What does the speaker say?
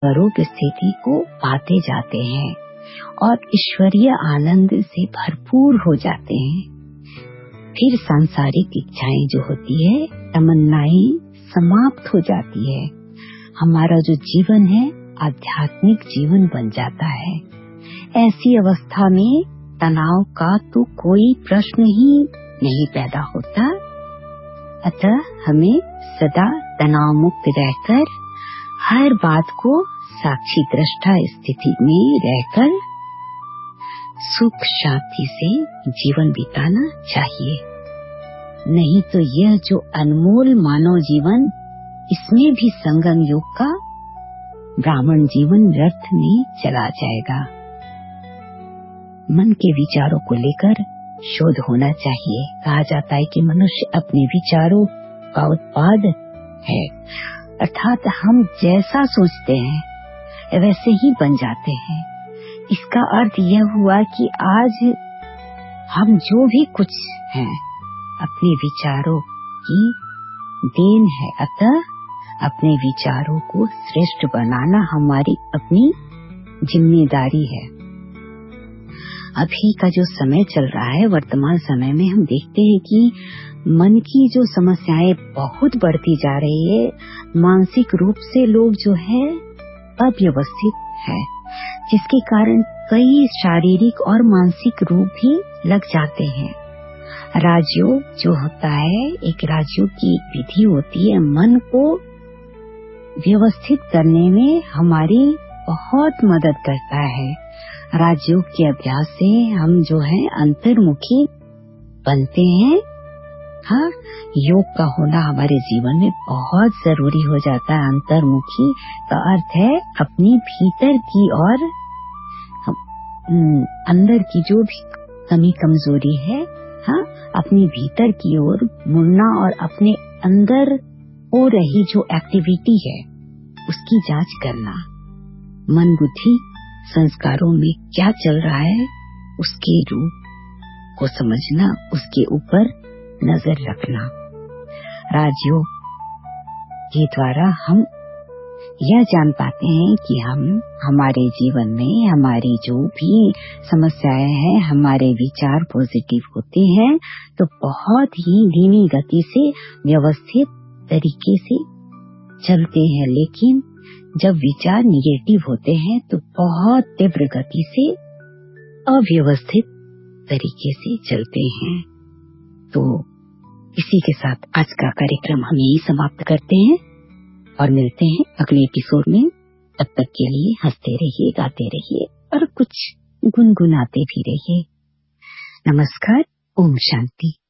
आरोग्य स्थिति को पाते जाते हैं और ईश्वरीय आनंद से भरपूर हो जाते हैं। फिर सांसारिक इच्छाएं जो होती है, तमन्नाएं समाप्त हो जाती है। हमारा जो जीवन है आध्यात्मिक जीवन बन जाता है। ऐसी अवस्था में तनाव का तो कोई प्रश्न ही नहीं पैदा होता। अतः हमें सदा तनाव मुक्त रहकर हर बात को साक्षी दृष्टा स्थिति में रहकर सुख शांति से जीवन बिताना चाहिए। नहीं तो यह जो अनमोल मानव जीवन, इसमें भी संगम युग का ब्राह्मण जीवन व्यर्थ में चला जाएगा। मन के विचारों को लेकर शोध होना चाहिए। कहा जाता है कि मनुष्य अपने विचारों का उत्पाद है, अर्थात हम जैसा सोचते हैं वैसे ही बन जाते हैं। इसका अर्थ यह हुआ कि आज हम जो भी कुछ हैं अपने विचारों की देन है। अतः अपने विचारों को श्रेष्ठ बनाना हमारी अपनी जिम्मेदारी है। अभी का जो समय चल रहा है, वर्तमान समय में हम देखते हैं कि मन की जो समस्याएं बहुत बढ़ती जा रही है। मानसिक रूप से लोग जो है अव्यवस्थित है, जिसके कारण कई शारीरिक और मानसिक रोग भी लग जाते हैं। राजयोग जो होता है, एक राजयोग की विधि होती है, मन को व्यवस्थित करने में हमारी बहुत मदद करता है। राजयोग के अभ्यास से हम जो है अंतर्मुखी बनते हैं। हाँ, योग का होना हमारे जीवन में बहुत जरूरी हो जाता है। अंतर्मुखी का अर्थ है अपने भीतर की और अंदर की जो भी कमी कमजोरी है, हाँ, अपने भीतर की ओर मुड़ना और अपने अंदर हो रही जो एक्टिविटी है उसकी जांच करना। मन बुद्धि संस्कारों में क्या चल रहा है उसके रूप को समझना, उसके ऊपर नजर रखना। राजयोग के द्वारा हम यह जान पाते हैं कि हम हमारे जीवन में हमारी जो भी समस्याएं हैं, हमारे विचार पॉजिटिव होते हैं तो बहुत ही धीमी गति से व्यवस्थित तरीके से चलते हैं, लेकिन जब विचार निगेटिव होते हैं तो बहुत तीव्र गति से अव्यवस्थित तरीके से चलते हैं। तो इसी के साथ आज का कार्यक्रम हम यही समाप्त करते हैं और मिलते हैं अगले एपिसोड में। तब तक के लिए हंसते रहिए, गाते रहिए और कुछ गुनगुनाते भी रहिए। नमस्कार, ओम शांति।